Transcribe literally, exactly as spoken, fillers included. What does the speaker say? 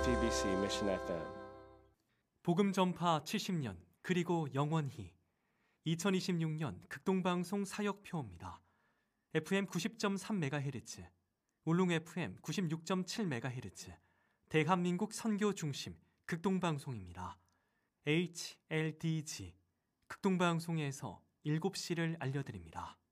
씨비씨 Mission 에프엠. 복음 전파 칠십 년 그리고 영원히 이천이십육 년 극동방송 사역표입니다. 에프엠 구십 점 삼 메가헤르츠, 울릉 에프엠 구십육 점 칠 메가헤르츠, 대한민국 선교 중심 극동방송입니다. 에이치엘디지 극동방송에서 일곱 시를 알려드립니다.